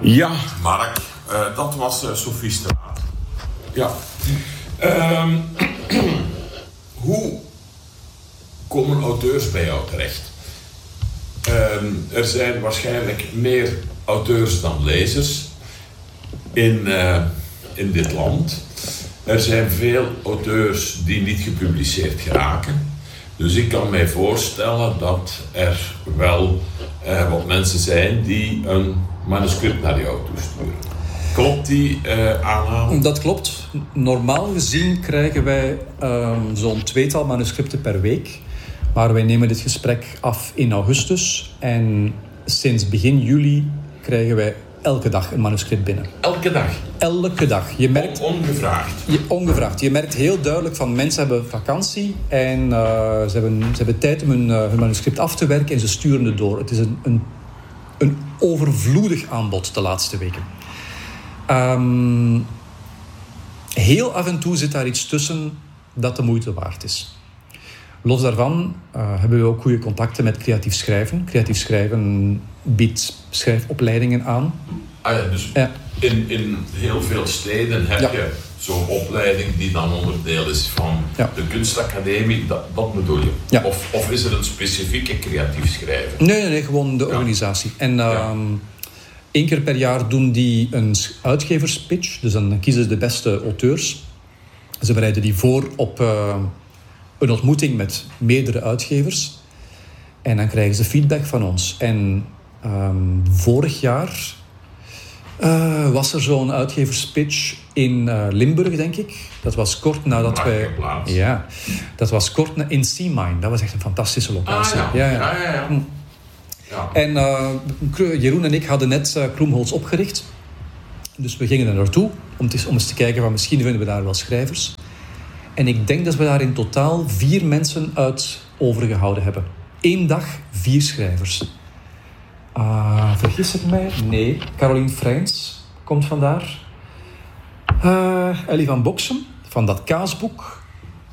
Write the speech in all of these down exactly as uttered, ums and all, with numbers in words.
Ja, Mark, uh, dat was uh, Sophie Straat. Ja. Um, hoe komen auteurs bij jou terecht? Um, er zijn waarschijnlijk meer auteurs dan lezers in, uh, in dit land. Er zijn veel auteurs die niet gepubliceerd geraken. Dus ik kan mij voorstellen dat er wel uh, wat mensen zijn die een manuscript naar jou toesturen. Klopt die uh, aanname? Dat klopt. Normaal gezien krijgen wij um, zo'n tweetal manuscripten per week. Maar wij nemen dit gesprek af in augustus. En sinds begin juli krijgen wij elke dag een manuscript binnen. Elke dag? Elke dag. Je merkt, ongevraagd? Je, ongevraagd. Je merkt heel duidelijk van mensen hebben vakantie. En uh, ze, hebben, ze hebben tijd om hun, uh, hun manuscript af te werken. En ze sturen het door. Het is een, een, een overvloedig aanbod de laatste weken. Um, heel af en toe zit daar iets tussen dat de moeite waard is. Los daarvan uh, hebben we ook goede contacten met creatief schrijven. Creatief schrijven biedt schrijfopleidingen aan. Ah ja, dus ja. In, in heel veel steden heb ja. je zo'n opleiding die dan onderdeel is van ja. de kunstacademie. Dat, dat bedoel je? Ja. Of, of is er een specifieke creatief schrijven? Nee, nee, nee gewoon de ja. organisatie. En uh, ja. één keer per jaar doen die een uitgeverspitch. Dus dan kiezen ze de beste auteurs. Ze bereiden die voor op uh, een ontmoeting met meerdere uitgevers. En dan krijgen ze feedback van ons. En um, vorig jaar uh, was er zo'n uitgeverspitch in uh, Limburg, denk ik. Dat was kort nadat wij... Ja, dat was kort na, in Seamine. Dat was echt een fantastische locatie. Ah, ja. Ja, ja. Ja, ja, ja. Hm. Ja. En uh, Jeroen en ik hadden net uh, Kroemholz opgericht. Dus we gingen er naartoe om, te, om eens te kijken van misschien vinden we daar wel schrijvers. En ik denk dat we daar in totaal vier mensen uit overgehouden hebben. Eén dag, vier schrijvers. Uh, vergis ik mij? Nee. Caroline Freins komt vandaar. Uh, Ellie van Boksem, van dat kaasboek.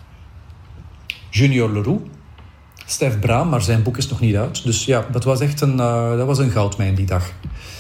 Junior Leroux. Stef Braam, maar zijn boek is nog niet uit. Dus ja, dat was echt een, uh, dat was een goudmijn die dag.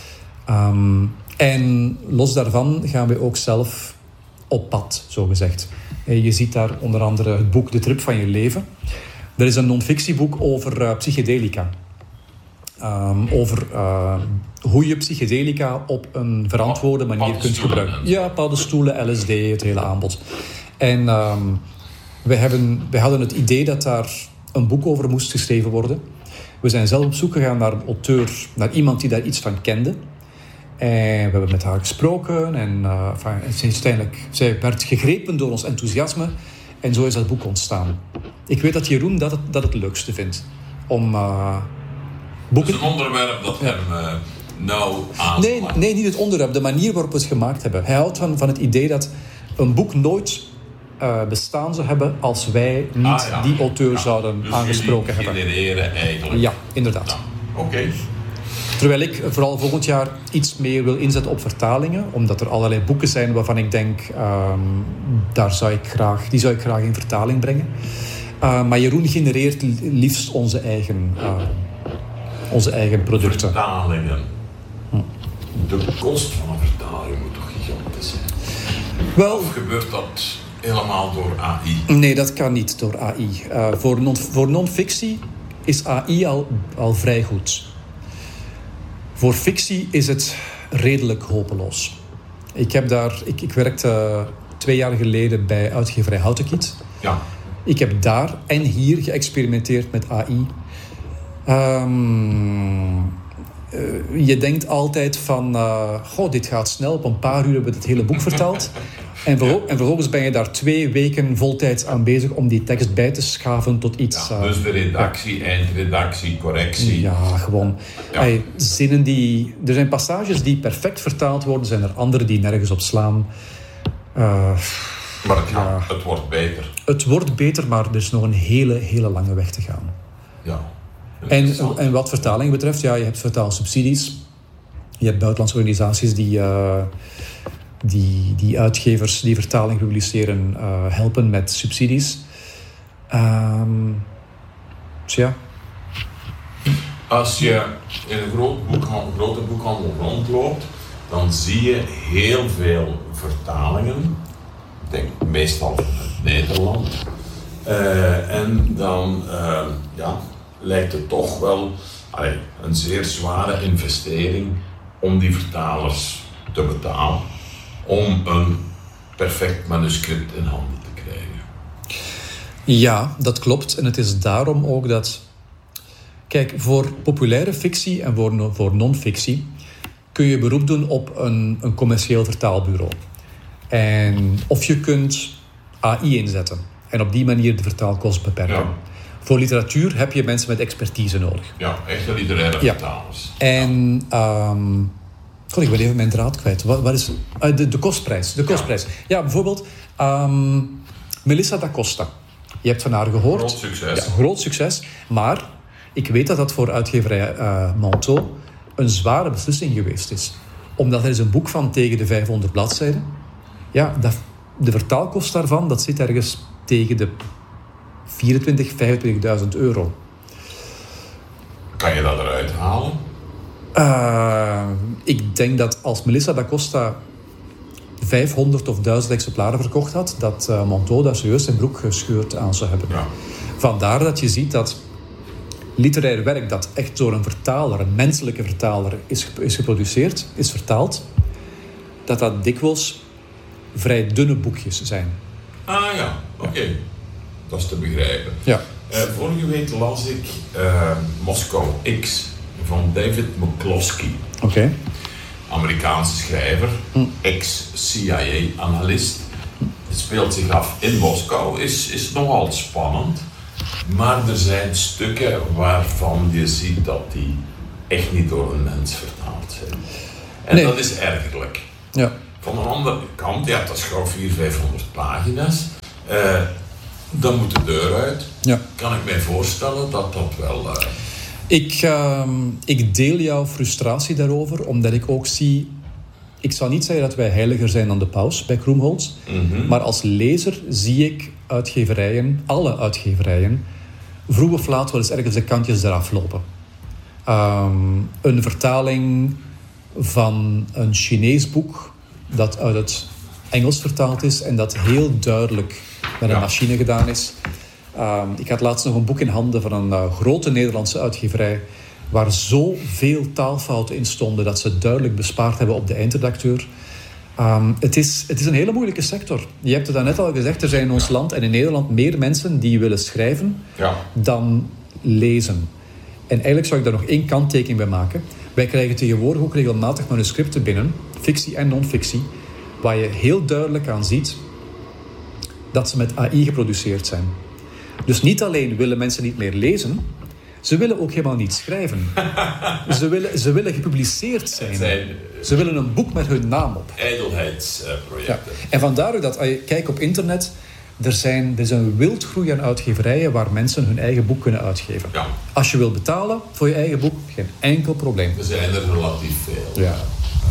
Um, en los daarvan gaan we ook zelf op pad, zogezegd. Je ziet daar onder andere het boek De Trip van je leven. Er is een non-fictieboek over uh, psychedelica. Um, over uh, hoe je psychedelica op een verantwoorde manier kunt gebruiken. Ja, paddenstoelen, L S D, het hele aanbod. En um, we, hebben, we hadden het idee dat daar een boek over moest geschreven worden. We zijn zelf op zoek gegaan naar een auteur, naar iemand die daar iets van kende. En we hebben met haar gesproken en uh, enfin, uiteindelijk, zij werd gegrepen door ons enthousiasme en zo is dat boek ontstaan. Ik weet dat Jeroen dat het, dat het leukste vindt om uh, boeken... Het is een onderwerp dat ja. hem uh, nauw aanslaat. Nee, nee, niet het onderwerp, de manier waarop we het gemaakt hebben. Hij houdt van, van het idee dat een boek nooit uh, bestaan zou hebben als wij niet ah, ja. die auteur ja. zouden dus aangesproken hebben. Genereren eigenlijk. Ja, inderdaad. Ja. Oké. Okay. Terwijl ik vooral volgend jaar iets meer wil inzetten op vertalingen. Omdat er allerlei boeken zijn waarvan ik denk... Um, daar zou ik graag, die zou ik graag in vertaling brengen. Uh, maar Jeroen genereert liefst onze eigen, uh, onze eigen producten. Vertalingen. Hm. De kost van een vertaling moet toch gigantisch zijn? Wel, of gebeurt dat helemaal door A I? Nee, dat kan niet door A I. Uh, voor, non, voor non-fictie is A I al, al vrij goed. Voor fictie is het redelijk hopeloos. Ik, heb daar, ik, ik werkte uh, twee jaar geleden bij uitgeverij Houtenkiet. Ja. Ik heb daar en hier geëxperimenteerd met A I. Um, uh, je denkt altijd van... Uh, goh, dit gaat snel. Op een paar uur hebben we het hele boek vertaald. En, vervol- en vervolgens ben je daar twee weken voltijds aan bezig om die tekst bij te schaven tot iets... Ja, dus de redactie, ja. eindredactie, correctie. Ja, gewoon. Ja. Hey, zinnen die... Er zijn passages die perfect vertaald worden, zijn er andere die nergens op slaan. Uh, maar het, ja, ja, het wordt beter. Het wordt beter, maar er is nog een hele, hele lange weg te gaan. Ja. En, en wat vertaling betreft, ja, je hebt vertaalsubsidies. Je hebt buitenlandse organisaties die... Uh, Die, die uitgevers die vertaling publiceren uh, helpen met subsidies. Um, dus ja. Als je in een groot boekhandel, grote boekhandel rondloopt dan zie je heel veel vertalingen. Ik denk meestal van het Nederland. Uh, en dan uh, ja, lijkt het toch wel allee, een zeer zware investering om die vertalers te betalen. Om een perfect manuscript in handen te krijgen. Ja, dat klopt. En het is daarom ook dat... Kijk, voor populaire fictie en voor, voor non-fictie kun je beroep doen op een, een commercieel vertaalbureau. En, of je kunt A I inzetten en op die manier de vertaalkost beperken. Ja. Voor literatuur heb je mensen met expertise nodig. Ja, echte literaire vertalers. Ja. En... Um, God, ik ben even mijn draad kwijt. Wat, wat is uh, de, de kostprijs? De kostprijs. Ja, ja bijvoorbeeld um, Melissa da Costa. Je hebt van haar gehoord. Groot succes. Ja, groot succes. Maar ik weet dat dat voor uitgeverij uh, Manteau een zware beslissing geweest is. Omdat er is een boek van tegen de vijfhonderd bladzijden. Ja, dat, de vertaalkost daarvan, dat zit ergens tegen de vierentwintigduizend, vijfentwintigduizend euro. Kan je dat eruit halen? Uh, ik denk dat als Melissa da Costa vijfhonderd of duizend exemplaren verkocht had, dat uh, Manteau daar serieus zijn broek gescheurd aan zou hebben. Ja. Vandaar dat je ziet dat literair werk dat echt door een vertaler, een menselijke vertaler, is, is geproduceerd, is vertaald, dat dat dikwijls vrij dunne boekjes zijn. Ah ja, oké. Okay. Dat is te begrijpen. Ja. Uh, vorige week las ik uh, Moskou X van David McCloskey. Oké. Okay. Amerikaanse schrijver, mm. ex-C I A-analyst. Het speelt zich af in Moskou, is, is nogal spannend. Maar er zijn stukken waarvan je ziet dat die echt niet door een mens vertaald zijn. En nee. Dat is ergerlijk. Ja. Van de andere kant, ja, dat is gauw vierhonderd, vijfhonderd pagina's. Uh, dan moet de deur uit. Ja. Kan ik mij voorstellen dat dat wel... Uh... Ik, uh, ik deel jouw frustratie daarover, omdat ik ook zie... Ik zou niet zeggen dat wij heiliger zijn dan de paus bij Krumholtz. Mm-hmm. Maar als lezer zie ik uitgeverijen, alle uitgeverijen, vroeg of laat wel eens ergens de kantjes eraf lopen. Um, een vertaling van een Chinees boek dat uit het Engels vertaald is en dat heel duidelijk met een ja. machine gedaan is. Um, ik had laatst nog een boek in handen van een uh, grote Nederlandse uitgeverij waar zoveel taalfouten in stonden dat ze duidelijk bespaard hebben op de eindredacteur. Um, het, is, het is een hele moeilijke sector. Je hebt het daarnet al gezegd, er zijn in ons land en in Nederland meer mensen die willen schrijven ja. dan lezen. En eigenlijk zou ik daar nog één kanttekening bij maken. Wij krijgen tegenwoordig ook regelmatig manuscripten binnen, fictie en non-fictie, waar je heel duidelijk aan ziet dat ze met A I geproduceerd zijn. Dus niet alleen willen mensen niet meer lezen, ze willen ook helemaal niet schrijven. Ze willen, ze willen gepubliceerd zijn. zijn ze willen een boek met hun naam op. Ijdelheidsprojecten. Ja. En vandaar ook dat, als je kijkt op internet, er, zijn, er is een wildgroei aan uitgeverijen waar mensen hun eigen boek kunnen uitgeven. Ja. Als je wilt betalen voor je eigen boek, geen enkel probleem. Er zijn er relatief veel. Ja.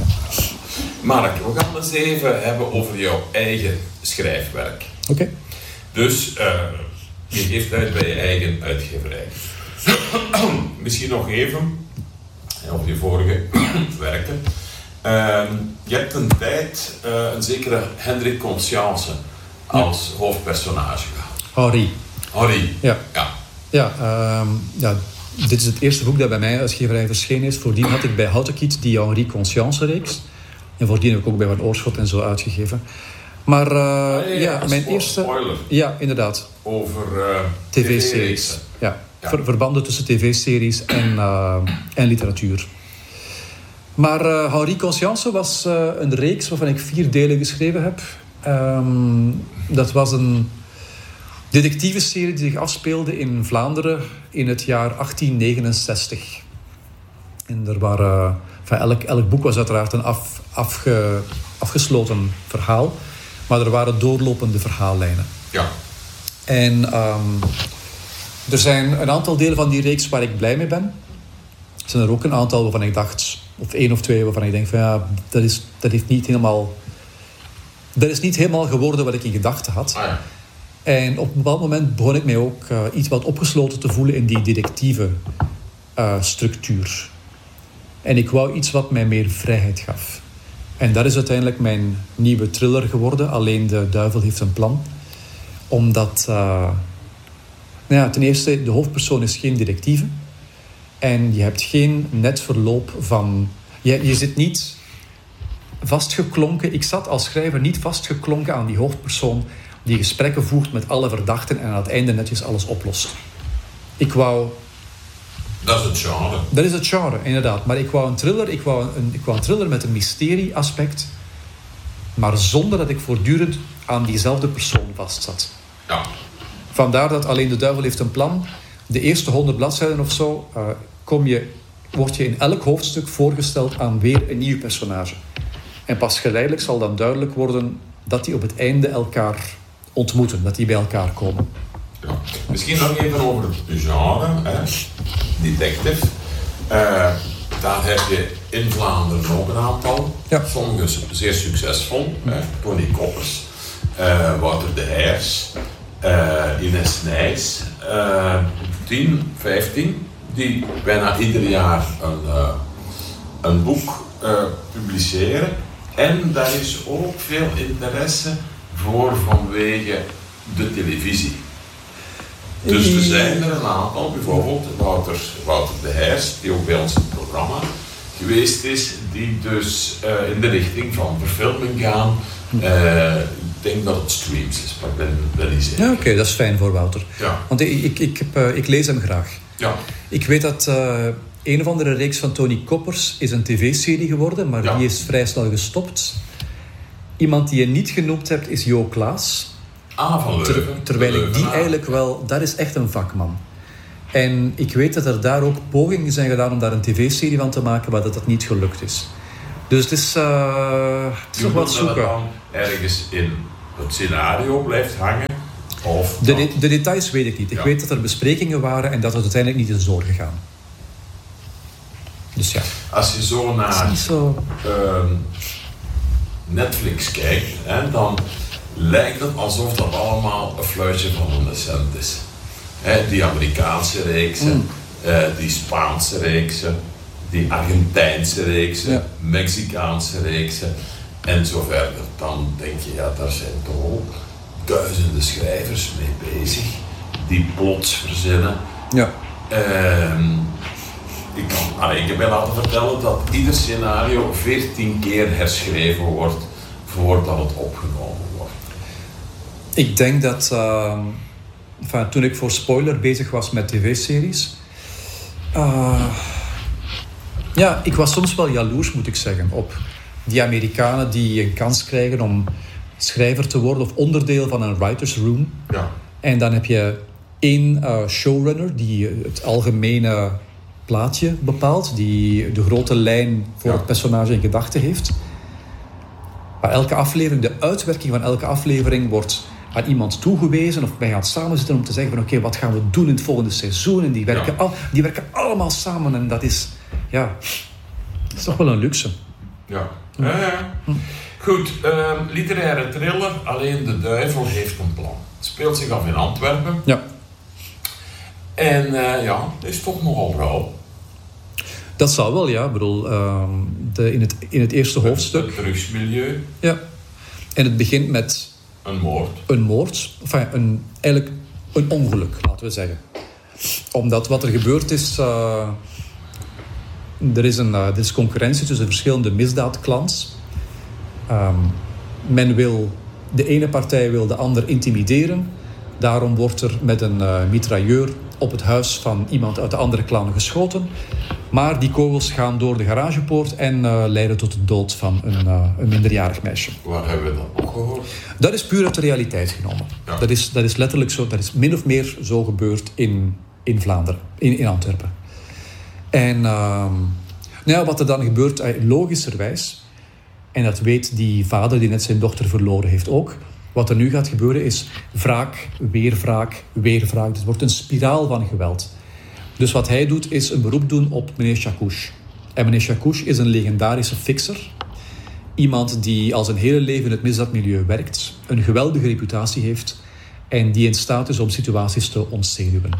Mark, we gaan het eens even hebben over jouw eigen schrijfwerk. Oké. Okay. Dus uh, je geeft uit bij je eigen uitgeverij. Misschien nog even over je vorige werken. Uh, je hebt een tijd uh, een zekere Hendrik Conscience als ja. hoofdpersonage gehad. Henri. Henri. Ja. Ja. Ja, um, ja, dit is het eerste boek dat bij mij uitgeverij verschenen is. Voordien had ik bij Houtekiet die Henri Conscience-reeks. En voordien heb ik ook bij Van Oorschot en zo uitgegeven. Maar uh, ah, ja, ja, mijn spo- eerste... Spoiler. Ja, inderdaad. Over uh, tv-series. Ja. Ja. Ver, verbanden tussen tv-series en, uh, en literatuur. Maar uh, Henri Conscience was uh, een reeks waarvan ik vier delen geschreven heb. Um, dat was een detectiveserie die zich afspeelde in Vlaanderen in het jaar achttien negenenzestig. En er waren, enfin, elk, elk boek was uiteraard een af, afge, afgesloten verhaal, maar er waren doorlopende verhaallijnen. Ja. En um, er zijn een aantal delen van die reeks waar ik blij mee ben. Er zijn er ook een aantal waarvan ik dacht, of één of twee waarvan ik denk van ja, dat is, dat heeft niet helemaal, dat is niet helemaal geworden wat ik in gedachten had. Ah, ja. En op een bepaald moment begon ik mij ook uh, iets wat opgesloten te voelen in die detectieve uh, structuur. En ik wou iets wat mij meer vrijheid gaf. En dat is uiteindelijk mijn nieuwe thriller geworden. Alleen de duivel heeft een plan. Omdat... Uh, nou ja, ten eerste, de hoofdpersoon is geen detectieve. En je hebt geen net verloop van... Je, je zit niet vastgeklonken... Ik zat als schrijver niet vastgeklonken aan die hoofdpersoon... die gesprekken voert met alle verdachten... en aan het einde netjes alles oplost. Ik wou... Dat is het genre. Dat is het genre, inderdaad. Maar ik wou een thriller, ik wou een, ik wou een thriller met een mysterie-aspect... maar zonder dat ik voortdurend aan diezelfde persoon vastzat. Ja. Vandaar dat Alleen de duivel heeft een plan. De eerste honderd bladzijden of zo... Uh, kom je, word je in elk hoofdstuk voorgesteld aan weer een nieuw personage. En pas geleidelijk zal dan duidelijk worden... dat die op het einde elkaar ontmoeten. Dat die bij elkaar komen. Ja. Misschien nog even over het genre. Hè. Detective. Uh, daar heb je in Vlaanderen ook een aantal. Ja. Sommige zeer succesvol. Hè. Tony Koppers. Uh, Wouter de Heers. Uh, Ines Nijs. Uh, tien, vijftien. Die bijna ieder jaar een, uh, een boek uh, publiceren. En daar is ook veel interesse voor vanwege de televisie. Dus er zijn er een aantal, bijvoorbeeld Wouter, Wouter de Heers, die ook bij ons in het programma geweest is, die dus uh, in de richting van verfilming gaan. Uh, ik denk dat het Streams is, maar ik ben, ben niet zeker. Ja, oké, okay, dat is fijn voor Wouter. Ja. Want ik, ik, ik, heb, uh, ik lees hem graag. Ja. Ik weet dat uh, een of andere reeks van Tony Koppers is een tv-serie geworden, maar ja. die is vrij snel gestopt. Iemand die je niet genoemd hebt is Jo Klaas. Ah, van Leuven. Ter, terwijl ik die eigenlijk wel... Dat is echt een vakman. En ik weet dat er daar ook pogingen zijn gedaan om daar een tv-serie van te maken, maar dat dat niet gelukt is. Dus het is, uh, het is nog wat zoeken. Dat dan ergens in het scenario blijft hangen? Of de, de, de details weet ik niet. Ik ja. weet dat er besprekingen waren en dat het uiteindelijk niet is doorgegaan. Dus ja. Als je zo naar zo... Uh, Netflix kijkt, hè, dan lijkt het alsof dat allemaal een fluitje van een cent is. Hè, die Amerikaanse reeksen, mm. uh, die Spaanse reeksen, die Argentijnse reeksen, ja. Mexicaanse reeksen en zo verder. Dan denk je, ja, daar zijn toch ook duizenden schrijvers mee bezig die plots verzinnen. Ja. Uh, ik, kan, allee, ik heb mij laten vertellen dat ieder scenario veertien keer herschreven wordt voordat het opgenomen wordt. Ik denk dat uh, enfin, toen ik voor Spoiler bezig was met tv-series, uh, ja, ik was soms wel jaloers, moet ik zeggen, op die Amerikanen die een kans krijgen om schrijver te worden of onderdeel van een writers room. Ja. En dan heb je één uh, showrunner die het algemene plaatje bepaalt, die de grote lijn voor ja. het personage in gedachten heeft. Maar elke aflevering, de uitwerking van elke aflevering wordt aan iemand toegewezen of wij gaan samen zitten om te zeggen van oké, okay, wat gaan we doen in het volgende seizoen? En die werken, ja. al, die werken allemaal samen en dat is, ja, dat is toch wel een luxe. Ja. ja, ja. Hm. Goed, uh, literaire thriller, Alleen de duivel heeft een plan. Het speelt zich af in Antwerpen. Ja. En uh, ja, het is toch nogal rauw. Dat zou wel, ja. Ik bedoel, uh, de, in, het, in het eerste hoofdstuk... Het drugsmilieu. Ja. En het begint met... Een moord. Een moord. Enfin, een, eigenlijk een ongeluk, laten we zeggen. Omdat wat er gebeurd is... Uh, er, is een, uh, er is concurrentie tussen verschillende misdaadclans. Um, men wil... De ene partij wil de ander intimideren. Daarom wordt er met een uh, mitrailleur op het huis van iemand uit de andere clan geschoten. Maar die kogels gaan door de garagepoort en uh, leiden tot de dood van een, uh, een minderjarig meisje. Waar hebben we dat nog gehoord? Dat is puur uit de realiteit genomen. Ja. Dat, is, dat is letterlijk zo, dat is min of meer zo gebeurd in, in Vlaanderen, in, in Antwerpen. En uh, nou ja, wat er dan gebeurt, uh, logischerwijs, en dat weet die vader die net zijn dochter verloren heeft ook, wat er nu gaat gebeuren is wraak, weer wraak, weer wraak. Het wordt een spiraal van geweld. Dus wat hij doet is een beroep doen op meneer Chacouche. En meneer Chacouche is een legendarische fixer. Iemand die al zijn hele leven in het misdaadmilieu werkt, een geweldige reputatie heeft en die in staat is om situaties te ontzenuwen.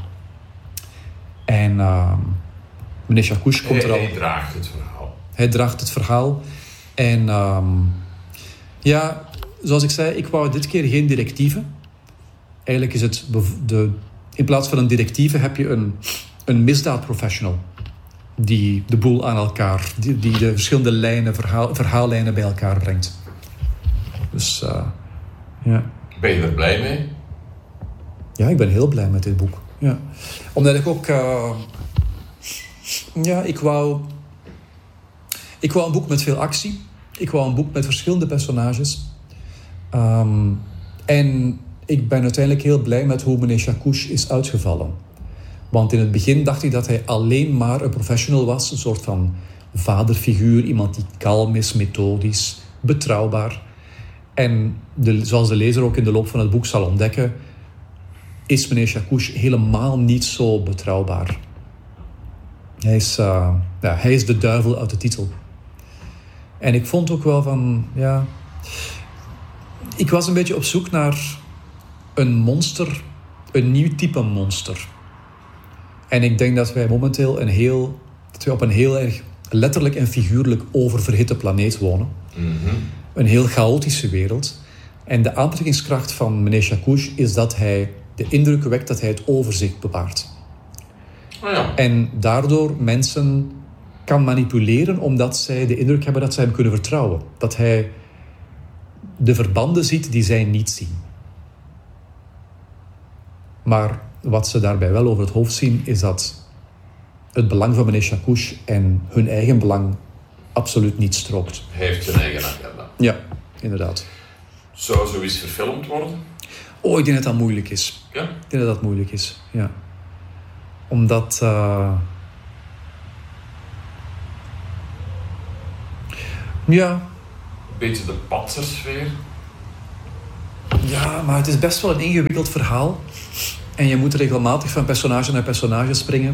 En uh, meneer Chacouche komt er al... Hij draagt het verhaal. Hij draagt het verhaal. En um, ja, zoals ik zei, ik wou dit keer geen directieve. Eigenlijk is het... De, in plaats van een directieve heb je een, een misdaadprofessional die de boel aan elkaar... Die, die de verschillende lijnen, verhaal, verhaallijnen bij elkaar brengt. Dus, uh, ja. Ben je er blij mee? Ja, ik ben heel blij met dit boek. Ja. Omdat ik ook... Uh, ja, ik wou... Ik wou een boek met veel actie. Ik wou een boek met verschillende personages. Um, en ik ben uiteindelijk heel blij met hoe meneer Chakouche is uitgevallen. Want in het begin dacht ik dat hij alleen maar een professional was. Een soort van vaderfiguur. Iemand die kalm is, methodisch, betrouwbaar. En de, zoals de lezer ook in de loop van het boek zal ontdekken... is meneer Chakouche helemaal niet zo betrouwbaar. Hij is, uh, ja, hij is de duivel uit de titel. En ik vond ook wel van... ja, ik was een beetje op zoek naar een monster, een nieuw type monster. En ik denk dat wij momenteel een heel, dat wij op een heel erg letterlijk en figuurlijk oververhitte planeet wonen. Mm-hmm. Een heel chaotische wereld. En de aantrekkingskracht van meneer Chakouche is dat hij de indruk wekt dat hij het overzicht bewaart. Oh ja. En daardoor mensen kan manipuleren omdat zij de indruk hebben dat zij hem kunnen vertrouwen. Dat hij de verbanden ziet die zij niet zien. Maar wat ze daarbij wel over het hoofd zien, is dat het belang van meneer Chakouche en hun eigen belang absoluut niet strookt. Hij heeft zijn eigen agenda. Ja, inderdaad. Zou zoiets verfilmd worden? Oh, ik denk dat dat moeilijk is. Ja? Ik denk dat dat moeilijk is, ja. Omdat... Uh... Ja. Beetje de patsersfeer. Ja, maar het is best wel een ingewikkeld verhaal. En je moet regelmatig van personage naar personage springen.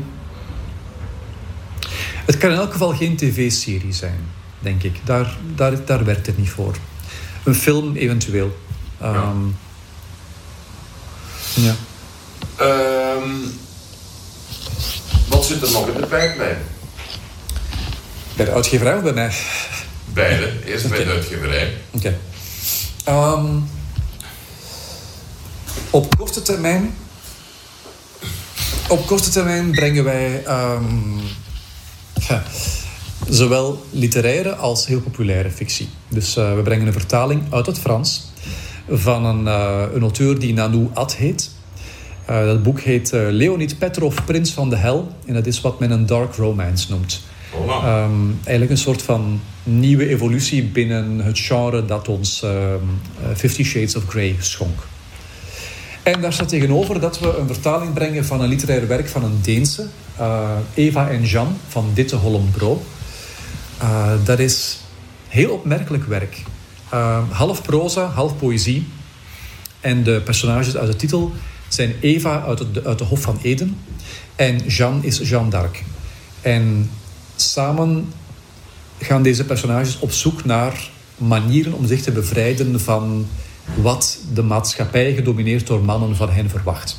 Het kan in elk geval geen tv-serie zijn, denk ik. Daar, daar, daar werkt het niet voor. Een film eventueel. Um, ja. ja. Um, wat zit er nog in de pijplijn? Bij de uitgeverij of bij mij? Beide. Eerst Okay. bij de uitgeverij. Oké. Okay. Um, op korte termijn... Op korte termijn brengen wij... Um, ja, zowel literaire als heel populaire fictie. Dus uh, we brengen een vertaling uit het Frans van een, uh, een auteur die Nanou Ad heet. Uh, dat boek heet uh, Leonid Petrov, Prins van de Hel. En dat is wat men een dark romance noemt. Oh, um, eigenlijk een soort van nieuwe evolutie binnen het genre dat ons uh, uh, Fifty Shades of Grey schonk. En daar staat tegenover dat we een vertaling brengen van een literair werk van een Deense, uh, Eva en Jan, van Ditte Holmbro. Uh, dat is heel opmerkelijk werk. Uh, half proza, half poëzie. En de personages uit de titel zijn Eva uit, het, uit de Hof van Eden en Jeanne is Jeanne d'Arc. En samen gaan deze personages op zoek naar manieren om zich te bevrijden van wat de maatschappij, gedomineerd door mannen, van hen verwacht.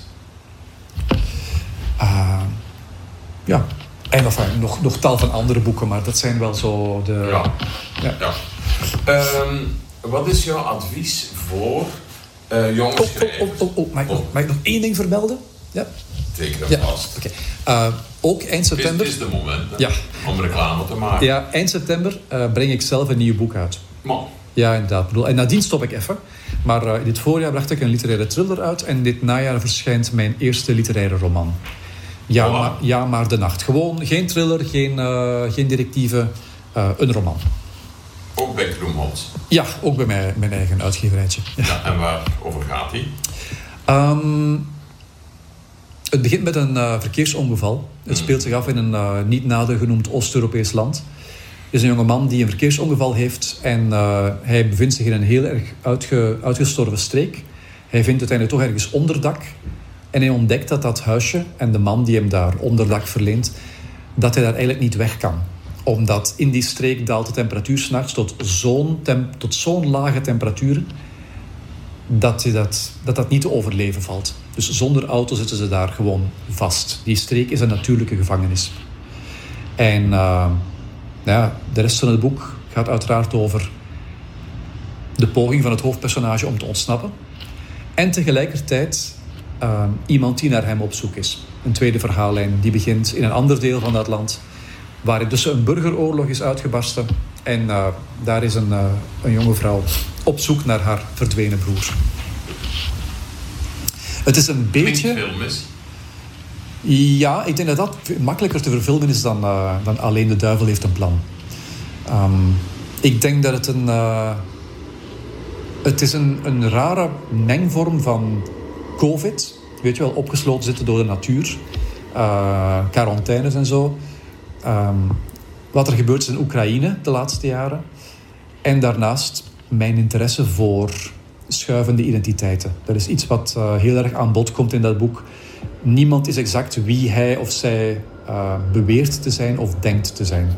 Uh, ja. En enfin, nog, nog tal van andere boeken, maar dat zijn wel zo de... Ja. ja. ja. Um, wat is jouw advies voor uh, jonge oh, schrijvers? Oh, oh, oh. Mag, ik nog, mag ik nog één ding vermelden? Ja. Zeker ja. vast. Okay. Uh, ook eind september... Dit is de moment hè, ja. om reclame te maken. Ja, eind september uh, breng ik zelf een nieuw boek uit. Man. Ja, inderdaad. En nadien stop ik even. Maar uh, in dit voorjaar bracht ik een literaire thriller uit. En dit najaar verschijnt mijn eerste literaire roman. Ja, voilà. maar, ja maar de nacht. Gewoon geen thriller, geen, uh, geen directieve. Uh, een roman. Ook bij Kroemholz? Ja, ook bij mij, mijn eigen uitgeverijtje. Ja. Ja, en waarover gaat die? Um, het begint met een uh, verkeersongeval. Het speelt zich af in een uh, niet nader genoemd Oost-Europees land. Er is een jongeman die een verkeersongeval heeft en uh, hij bevindt zich in een heel erg uitge, uitgestorven streek. Hij vindt uiteindelijk toch ergens onderdak en hij ontdekt dat dat huisje en de man die hem daar onderdak verleent, dat hij daar eigenlijk niet weg kan. Omdat in die streek daalt de temperatuur 's nachts tot zo'n, tem, tot zo'n lage temperaturen dat, dat, dat dat niet te overleven valt. Dus zonder auto zitten ze daar gewoon vast. Die streek is een natuurlijke gevangenis. En uh, ja, de rest van het boek gaat uiteraard over de poging van het hoofdpersonage om te ontsnappen. En tegelijkertijd uh, iemand die naar hem op zoek is. Een tweede verhaallijn die begint in een ander deel van dat land, waar intussen een burgeroorlog is uitgebarsten. En uh, daar is een, uh, een jonge vrouw op zoek naar haar verdwenen broer. Het is een beetje... Film is. Ja, ik denk dat dat makkelijker te verfilmen is dan, uh, dan Alleen de duivel heeft een plan. Um, ik denk dat het een... Uh, het is een, een rare mengvorm van COVID. Weet je wel, opgesloten zitten door de natuur. Uh, quarantaines en zo. Um, wat er gebeurd is in Oekraïne de laatste jaren. En daarnaast mijn interesse voor schuivende identiteiten. Dat is iets wat uh, heel erg aan bod komt in dat boek. Niemand is exact wie hij of zij uh, beweert te zijn of denkt te zijn.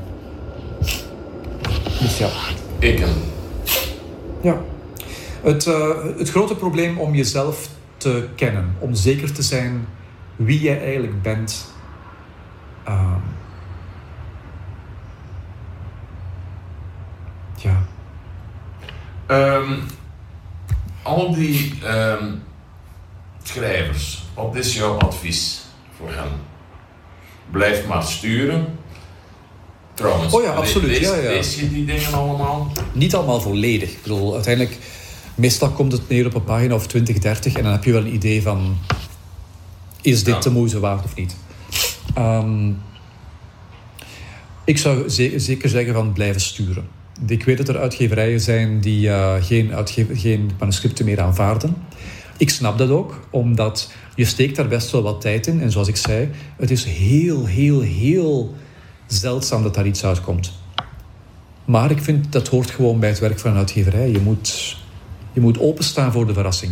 Dus ja. Ik. Ja. Het, uh, het grote probleem om jezelf te kennen, om zeker te zijn wie jij eigenlijk bent. Uh, ja. Um, al die um, schrijvers, wat is jouw advies voor hen? Blijf maar sturen. Trouwens, oh ja, absoluut. lees, ja, ja. lees je die dingen allemaal? Niet allemaal volledig. Ik bedoel, uiteindelijk, meestal komt het neer op een pagina of twintig, dertig en dan heb je wel een idee van, is dit ja. de moeite waard of niet? Um, ik zou ze- zeker zeggen van blijven sturen. Ik weet dat er uitgeverijen zijn die uh, geen, uitge- geen manuscripten meer aanvaarden. Ik snap dat ook, omdat je steekt daar best wel wat tijd in. En zoals ik zei, het is heel, heel, heel zeldzaam dat daar iets uitkomt. Maar ik vind dat hoort gewoon bij het werk van een uitgeverij. Je moet, je moet openstaan voor de verrassing.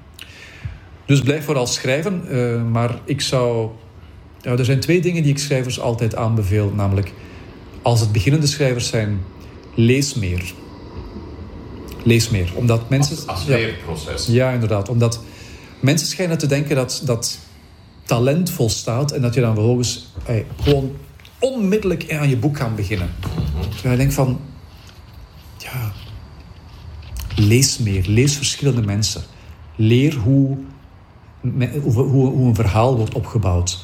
Dus blijf vooral schrijven. Uh, maar ik zou... Ja, er zijn twee dingen die ik schrijvers altijd aanbeveel. Namelijk, als het beginnende schrijvers zijn, lees meer. Lees meer. Omdat mensen... Als, als ja, leerproces. Ja, inderdaad. Omdat mensen schijnen te denken dat, dat talent volstaat en dat je dan vervolgens hey, gewoon onmiddellijk aan je boek gaat beginnen. Mm-hmm. Terwijl je denkt van... Ja... Lees meer. Lees verschillende mensen. Leer hoe, hoe, hoe een verhaal wordt opgebouwd.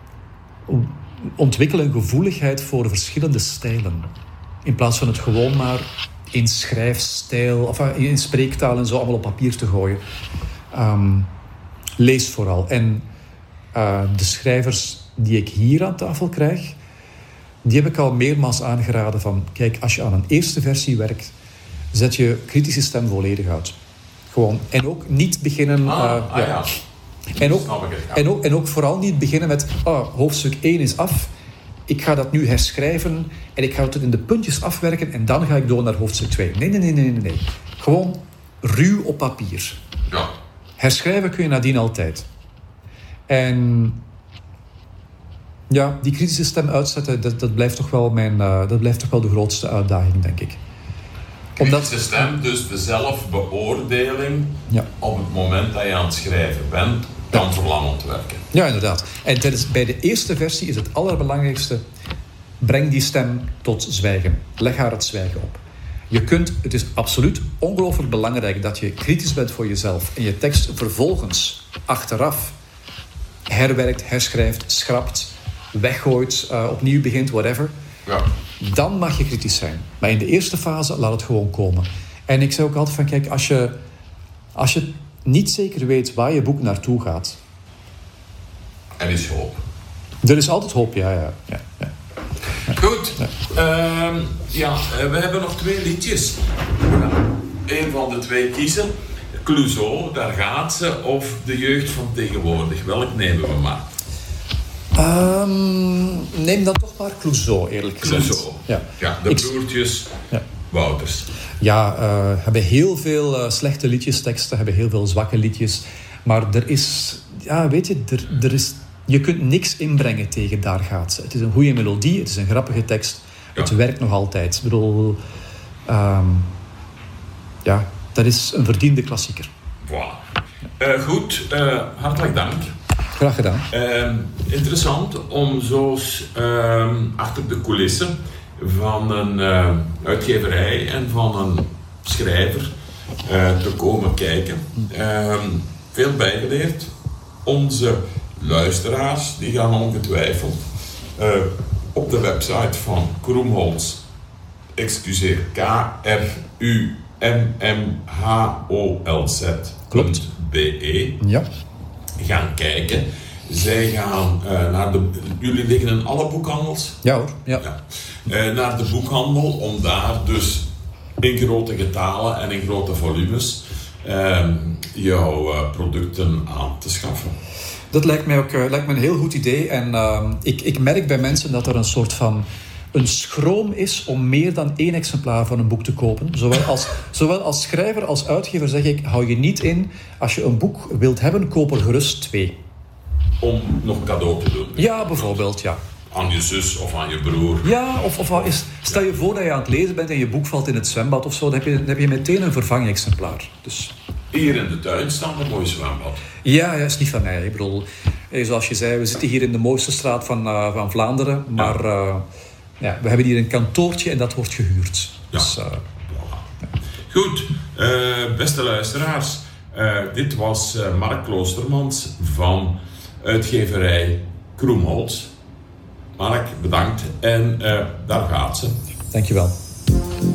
Ontwikkel een gevoeligheid voor verschillende stijlen. In plaats van het gewoon maar in schrijfstijl of in spreektaal en zo allemaal op papier te gooien. Um, lees vooral. En uh, de schrijvers die ik hier aan tafel krijg, die heb ik al meermaals aangeraden van, kijk, als je aan een eerste versie werkt, zet je kritische stem volledig uit. Gewoon. En ook niet beginnen... Ah, uh, ah, ja. ja. En ook, Snap ik het, ja. en, ook, en ook vooral niet beginnen met, oh, hoofdstuk één is af, ik ga dat nu herschrijven en ik ga het in de puntjes afwerken en dan ga ik door naar hoofdstuk twee. Nee, nee, nee, nee, nee. nee. Gewoon ruw op papier. Ja. Herschrijven kun je nadien altijd. En ja, die kritische stem uitzetten, dat, dat, blijft, toch wel mijn, uh, dat blijft toch wel de grootste uitdaging, denk ik. Omdat de stem, dus de zelfbeoordeling ja. op het moment dat je aan het schrijven bent, kan verlammend werken. Ja, inderdaad. En tijdens, bij de eerste versie is het allerbelangrijkste, breng die stem tot zwijgen. Leg haar het zwijgen op. Je kunt, het is absoluut ongelooflijk belangrijk dat je kritisch bent voor jezelf en je tekst vervolgens, achteraf, herwerkt, herschrijft, schrapt, weggooit, uh, opnieuw begint, whatever. Ja. Dan mag je kritisch zijn. Maar in de eerste fase, laat het gewoon komen. En ik zei ook altijd van, kijk, als je, als je niet zeker weet waar je boek naartoe gaat... Er is hoop. Er is altijd hoop, ja, ja. ja, ja. Goed. Ja. Uh, ja, we hebben nog twee liedjes. Eén van de twee kiezen. Clouseau, daar gaat ze. Of de jeugd van tegenwoordig. Welk nemen we maar? Um, neem dan toch maar Clouseau, eerlijk gezegd. Clouseau. Ja, ja de Ik... broertjes ja. Wouters. Ja, uh, hebben heel veel uh, slechte liedjes, teksten, hebben heel veel zwakke liedjes. Maar er is... Ja, weet je, er, er is... Je kunt niks inbrengen tegen Daar gaat ze. Het is een goede melodie, het is een grappige tekst. Ja. Het werkt nog altijd. Ik bedoel... Um, ja, dat is een verdiende klassieker. Voilà. Uh, goed, uh, hartelijk dank. Graag gedaan. Uh, interessant om zo uh, achter de coulissen van een uh, uitgeverij en van een schrijver uh, te komen kijken. Uh, veel bijgeleerd. Onze luisteraars die gaan ongetwijfeld uh, op de website van Krumholtz, excuseer, K R U M M H O L Z .b e Ja. gaan kijken. Zij gaan uh, naar de... Jullie liggen in alle boekhandels? Ja hoor, ja. ja. Uh, naar de boekhandel om daar dus in grote getalen en in grote volumes uh, jouw uh, producten aan te schaffen. Dat lijkt mij ook uh, lijkt me een heel goed idee. En uh, ik, ik merk bij mensen dat er een soort van een schroom is om meer dan één exemplaar van een boek te kopen. Zowel als, zowel als schrijver als uitgever zeg ik, hou je niet in. Als je een boek wilt hebben, koop er gerust twee. Om nog cadeau te doen? Ja, bijvoorbeeld, ja. Aan je zus of aan je broer? Ja, of, of is, stel je voor dat je aan het lezen bent en je boek valt in het zwembad of zo, dan heb je, dan heb je meteen een vervangexemplaar. Dus... Hier in de tuin staat een mooi zwembad. Ja, dat is niet van mij. Ik bedoel, zoals je zei, we zitten hier in de mooiste straat van, uh, van Vlaanderen, maar ja. Uh, ja, we hebben hier een kantoortje en dat wordt gehuurd. Ja. Dus, uh, ja. Goed, uh, beste luisteraars, uh, dit was uh, Mark Kloostermans van uitgeverij Krumholtz. Mark, bedankt en uh, daar gaat ze. Dankjewel.